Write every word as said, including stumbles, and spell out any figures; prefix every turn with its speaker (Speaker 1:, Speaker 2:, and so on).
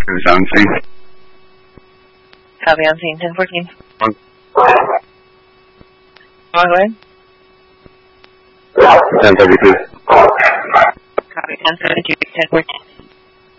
Speaker 1: Who's on scene?
Speaker 2: Copy on scene, ten fourteen.
Speaker 1: One.
Speaker 2: Come on, go ahead.
Speaker 1: ten thirty-two.
Speaker 2: Copy, ten seventy-two, ten fourteen.